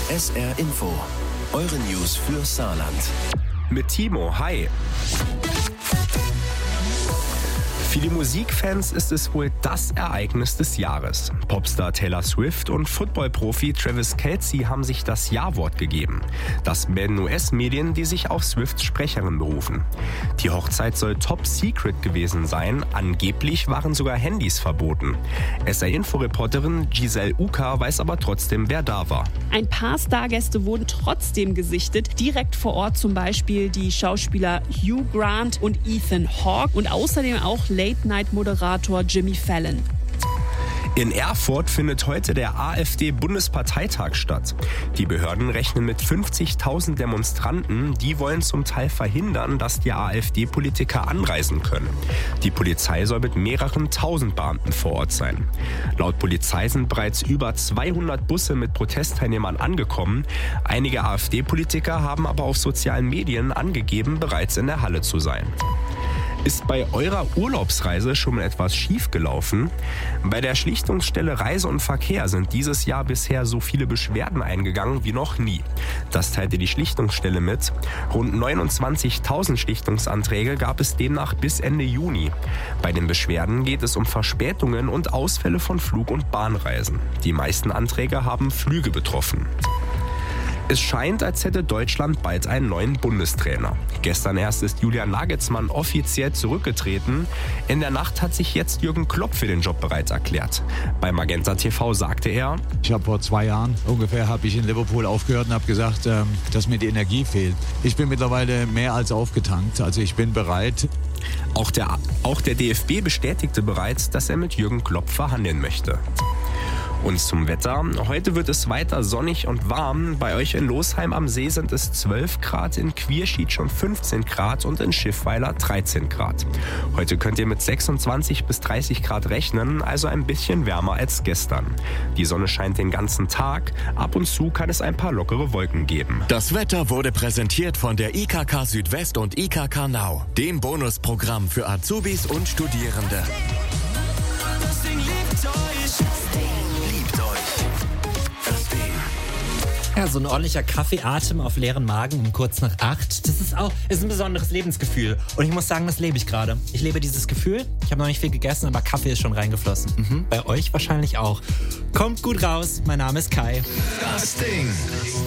SR Info, eure News für Saarland. Mit Timo, hi. Für die Musikfans ist es wohl das Ereignis des Jahres. Popstar Taylor Swift und Footballprofi Travis Kelce haben sich das Ja-Wort gegeben. Das melden US-Medien, die sich auf Swifts Sprecherin berufen. Die Hochzeit soll top secret gewesen sein. Angeblich waren sogar Handys verboten. SR-Info-Reporterin Giselle Uka weiß aber trotzdem, wer da war. Ein paar Stargäste wurden trotzdem gesichtet. Direkt vor Ort zum Beispiel die Schauspieler Hugh Grant und Ethan Hawke und außerdem auch Late-Night-Moderator Jimmy Fallon. In Erfurt findet heute der AfD-Bundesparteitag statt. Die Behörden rechnen mit 50.000 Demonstranten. Die wollen zum Teil verhindern, dass die AfD-Politiker anreisen können. Die Polizei soll mit mehreren tausend Beamten vor Ort sein. Laut Polizei sind bereits über 200 Busse mit Protestteilnehmern angekommen. Einige AfD-Politiker haben aber auf sozialen Medien angegeben, bereits in der Halle zu sein. Ist bei eurer Urlaubsreise schon mal etwas schiefgelaufen? Bei der Schlichtungsstelle Reise und Verkehr sind dieses Jahr bisher so viele Beschwerden eingegangen wie noch nie. Das teilte die Schlichtungsstelle mit. Rund 29.000 Schlichtungsanträge gab es demnach bis Ende Juni. Bei den Beschwerden geht es um Verspätungen und Ausfälle von Flug- und Bahnreisen. Die meisten Anträge haben Flüge betroffen. Es scheint, als hätte Deutschland bald einen neuen Bundestrainer. Gestern erst ist Julian Nagelsmann offiziell zurückgetreten. In der Nacht hat sich jetzt Jürgen Klopp für den Job bereit erklärt. Bei Magenta TV sagte er: Ich habe vor 2 Jahren ungefähr in Liverpool aufgehört und habe gesagt, dass mir die Energie fehlt. Ich bin mittlerweile mehr als aufgetankt, also ich bin bereit. Auch der DFB bestätigte bereits, dass er mit Jürgen Klopp verhandeln möchte. Und zum Wetter. Heute wird es weiter sonnig und warm. Bei euch in Losheim am See sind es 12 Grad, in Quierschied schon 15 Grad und in Schiffweiler 13 Grad. Heute könnt ihr mit 26 bis 30 Grad rechnen, also ein bisschen wärmer als gestern. Die Sonne scheint den ganzen Tag. Ab und zu kann es ein paar lockere Wolken geben. Das Wetter wurde präsentiert von der IKK Südwest und IKK Now, dem Bonusprogramm für Azubis und Studierende. Das Ding liebt euch. Ja, so ein ordentlicher Kaffeeatem auf leeren Magen um kurz nach 8, das ist ein besonderes Lebensgefühl. Und ich muss sagen, das lebe ich gerade. Ich lebe dieses Gefühl. Ich habe noch nicht viel gegessen, aber Kaffee ist schon reingeflossen. Bei euch wahrscheinlich auch. Kommt gut raus. Mein Name ist Kai. Das Ding.